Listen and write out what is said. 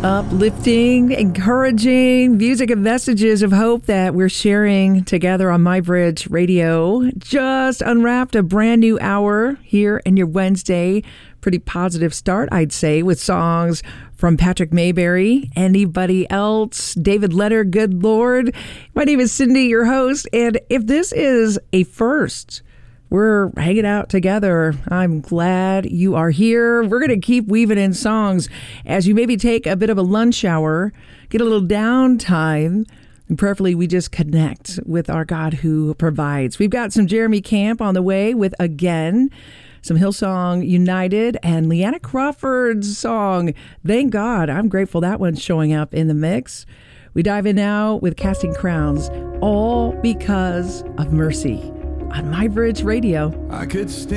Uplifting, encouraging music and messages of hope that we're sharing together on MyBridge Radio. Just unwrapped a brand new hour here in your Wednesday. Pretty positive start, I'd say, with songs from Patrick Mayberry. Anybody else? David Leonard, Good Lord. My name is Cindy, your host. And if this is a first, we're hanging out together. I'm glad you are here. We're going to keep weaving in songs as you maybe take a bit of a lunch hour, get a little downtime, and preferably we just connect with our God who provides. We've got some Jeremy Camp on the way with Again, some Hillsong United, and Leanna Crawford's song, Thank God. I'm grateful that one's showing up in the mix. We dive in now with Casting Crowns, All Because of Mercy, on MyBridge Radio. I could stand